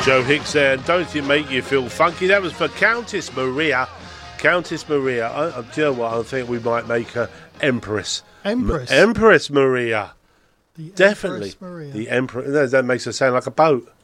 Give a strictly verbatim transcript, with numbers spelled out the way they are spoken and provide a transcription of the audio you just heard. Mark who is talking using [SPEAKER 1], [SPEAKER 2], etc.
[SPEAKER 1] Joe Hicks there, and Don't It Make You Feel Funky? That was for Countess Maria. Countess Maria. I, I, do you know what? I think we might make her Empress.
[SPEAKER 2] Empress.
[SPEAKER 1] M- Empress Maria.
[SPEAKER 2] The
[SPEAKER 1] Definitely.
[SPEAKER 2] Empress Maria.
[SPEAKER 1] The Emperor. That makes her sound like a boat.